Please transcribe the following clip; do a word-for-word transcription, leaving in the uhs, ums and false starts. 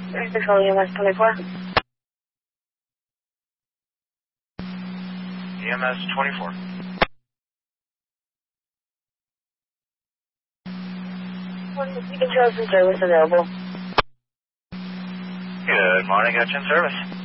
Control E M S twenty-four. E M S twenty-four. Control some service available. Good morning, got you in service.